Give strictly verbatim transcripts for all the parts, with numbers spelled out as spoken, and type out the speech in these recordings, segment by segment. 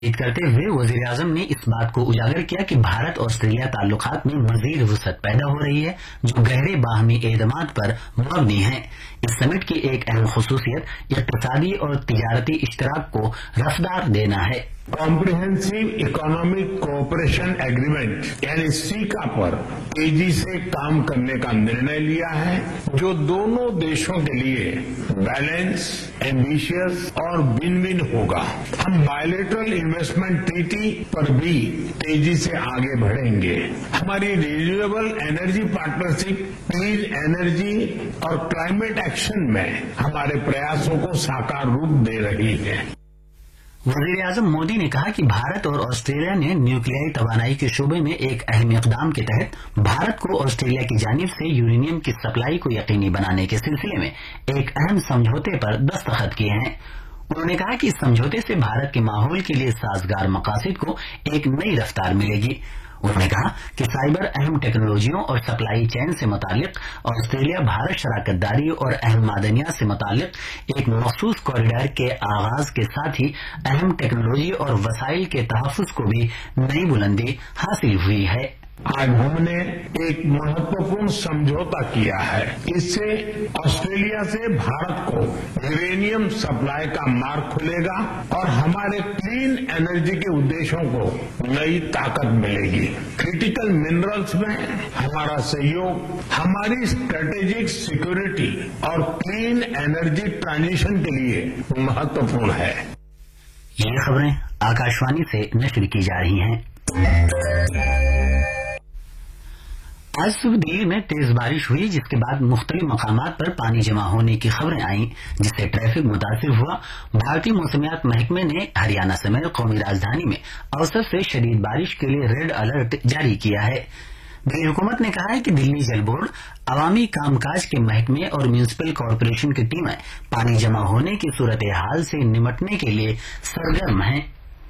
کرتے ہوئے وزیر اعظم نے اس بات کو اجاگر کیا کہ بھارت آسٹریلیا تعلقات میں مزید وسعت پیدا ہو رہی ہے جو گہرے باہمی اعتماد پر مبنی ہے۔ اس سمٹ کی ایک اہم خصوصیت اقتصادی اور تجارتی اشتراک کو رفتار دینا ہے۔ کمپریہنسو اکنامک کوآپریشن ایگریمنٹ یعنی سیکا پر تیزی سے کام کرنے کا نرنے لیا ہے جو دونوں دیشوں کے لیے بیلنس، ایمبیشیس اور ون ون ہوگا۔ ہم بائیلیٹرل انویسٹمنٹ ٹریٹی پر بھی تیزی سے آگے بڑھیں گے۔ ہماری renewable energy partnership clean energy اور کلائمیٹ ایکشن میں ہمارے پریاسوں کو ساکار روپ دے رہی ہے۔ وزیر اعظم مودی نے کہا کہ بھارت اور آسٹریلیا نے نیوکلیائی توانائی کے شعبے میں ایک اہم اقدام کے تحت بھارت کو آسٹریلیا کی جانب سے یورینیم کی سپلائی کو یقینی بنانے کے سلسلے میں ایک اہم سمجھوتے پر دستخط کیے ہیں۔ انہوں نے کہا کہ اس سمجھوتے سے بھارت کے ماحول کے لیے سازگار مقاصد کو ایک نئی رفتار ملے گی۔ انہوں نے کہا کہ سائبر اہم ٹیکنالوجیوں اور سپلائی چین سے متعلق آسٹریلیا بھارت شراکت داری اور اہم معدنیات سے متعلق ایک مخصوص کوریڈور کے آغاز کے ساتھ ہی اہم ٹیکنالوجی اور وسائل کے تحفظ کو بھی نئی بلندی حاصل ہوئی ہے۔ آج ہم نے ایک مہتوپورن سمجھوتا کیا ہے۔ اس سے آسٹریلیا سے بھارت کو یورینیم سپلائی کا مارگ کھلے گا اور ہمارے کلین انرجی کے ادیشوں کو نئی طاقت ملے گی۔ کریٹیکل منرلز میں ہمارا سہیوگ ہماری اسٹریٹجک سیکورٹی اور کلین انرجی ٹرانزیشن کے لیے مہتوپورن ہے۔ یہ خبریں آکاشوانی سے نشر کی جا رہی ہیں۔ آج صبح دلی میں تیز بارش ہوئی جس کے بعد مختلف مقامات پر پانی جمع ہونے کی خبریں آئیں جس سے ٹریفک متاثر ہوا۔ بھارتی موسمیات محکمے نے ہریانہ سمیت قومی راجدھانی میں اوسط سے شدید بارش کے لیے ریڈ الرٹ جاری کیا ہے۔ دلی حکومت نے کہا ہے کہ دلی جل بورڈ، عوامی کام کاج کے محکمے اور میونسپل کارپوریشن کی ٹیمیں پانی جمع ہونے کی صورتحال سے نمٹنے کے لیے سرگرم ہیں۔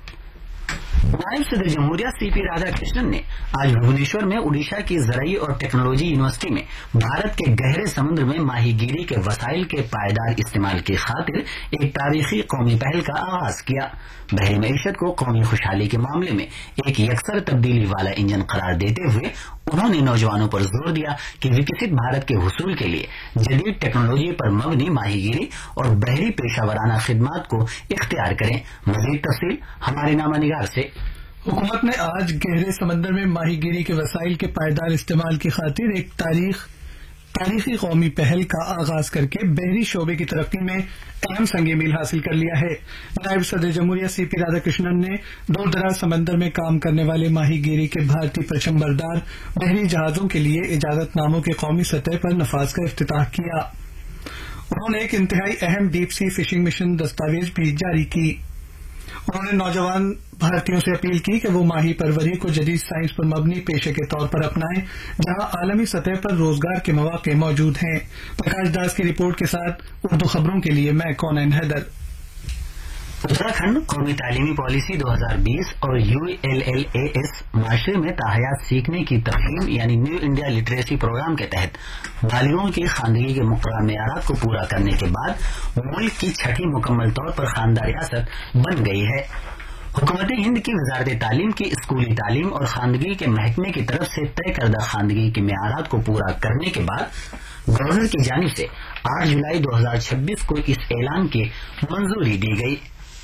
نائب صدر جمہوریہ سی پی رادھا کرشنن نے آج بھونیشور میں اڈیشہ کی زرعی اور ٹیکنالوجی یونیورسٹی میں بھارت کے گہرے سمندر میں ماہی گیری کے وسائل کے پائیدار استعمال کی خاطر ایک تاریخی قومی پہل کا آغاز کیا۔ بحری معیشت کو قومی خوشحالی کے معاملے میں ایک یکسر تبدیلی والا انجن قرار دیتے ہوئے انہوں نے نوجوانوں پر زور دیا کہ وکست بھارت کے حصول کے لیے جدید ٹیکنالوجی پر مبنی ماہی گیری اور بحری پیشہ ورانہ خدمات کو اختیار کریں۔ مزید تفصیل ہمارے نامہ نگار سے۔ حکومت نے آج گہرے سمندر میں ماہی گیری کے وسائل کے پائیدار استعمال کی خاطر ایک تاریخ تاریخی قومی پہل کا آغاز کر کے بحری شعبے کی ترقی میں اہم سنگ میل حاصل کر لیا ہے۔ نائب صدر جمہوریہ سی پی رادھا کرشنن نے دور دراز سمندر میں کام کرنے والے ماہی گیری کے بھارتی پرچم بردار بحری جہازوں کے لیے اجازت ناموں کے قومی سطح پر نفاذ کا افتتاح کیا۔ انہوں نے ایک انتہائی اہم ڈیپ سی فشنگ مشن دستاویز بھی جاری کی۔ انہوں نے نوجوان بھارتیوں سے اپیل کی کہ وہ ماہی پروری کو جدید سائنس پر مبنی پیشے کے طور پر اپنائیں جہاں عالمی سطح پر روزگار کے مواقع موجود ہیں۔ پرکاش داس کی رپورٹ کے ساتھ اردو خبروں کے لیے میں کونین حیدر۔ اتراکھنڈ قومی تعلیمی پالیسی دو ہزار بیس اور you L L A S معاشرے میں تاحیات سیکھنے کی تفہیم یعنی نیو انڈیا لٹریسی پروگرام کے تحت بالغوں کی خواندگی کے مقررہ معیارات کو پورا کرنے کے بعد ملک کی چھٹی مکمل طور پر خواندہ ریاست بن گئی ہے۔ حکومت ہند کی وزارت تعلیم کی اسکولی تعلیم اور خواندگی کے محکمے کی طرف سے طے کردہ خواندگی کے معیارات کو پورا کرنے کے بعد گورنر کی جانب سے آٹھ جولائی دو ہزار چھبیس کو اس اعلان کی منظوری دی گئی۔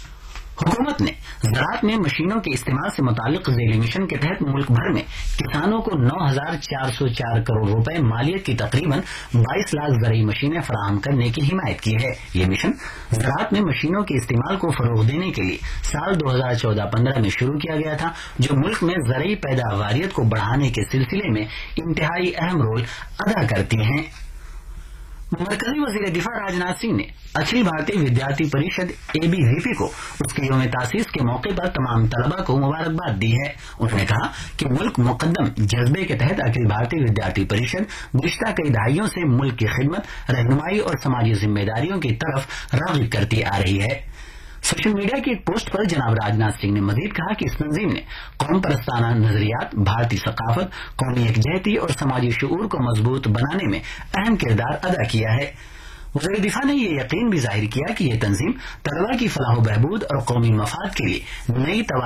حکومت نے زراعت میں مشینوں کے استعمال سے متعلق ذیلی مشن کے تحت ملک بھر میں کسانوں کو نو ہزار چار سو چار کروڑ روپے مالیت کی تقریباً بائیس لاکھ زرعی مشینیں فراہم کرنے کی حمایت کی ہے۔ یہ مشن زراعت میں مشینوں کے استعمال کو فروغ دینے کے لیے سال دو ہزار چودہ پندرہ میں شروع کیا گیا تھا جو ملک میں زرعی پیداواریت کو بڑھانے کے سلسلے میں انتہائی اہم رول ادا کرتی ہیں۔ مرکزی وزیر دفاع راجناتھ سنگھ نے اکھل بھارتی ودیارتھی پریشد اے بی وی پی کو اس کے یوم تاسیس کے موقع پر تمام طلباء کو مبارکباد دی ہے۔ انہوں نے کہا کہ ملک مقدم جذبے کے تحت اکھل بھارتی ودیارتھی پریشد گزشتہ کئی دہائیوں سے ملک کی خدمت، رہنمائی اور سماجی ذمہ داریوں کی طرف راغب کرتی آ رہی ہے۔ سوشل میڈیا کی ایک پوسٹ پر جناب راجناتھ سنگھ نے مزید کہا کہ اس تنظیم نے قوم پرستانہ نظریات، بھارتی ثقافت، قومی یکجہتی اور سماجی شعور کو مضبوط بنانے میں اہم کردار ادا کیا ہے۔ وزیر دفاع نے یہ یقین بھی ظاہر کیا کہ یہ تنظیم طلبا کی فلاح و بہبود اور قومی مفاد کے لیے نئی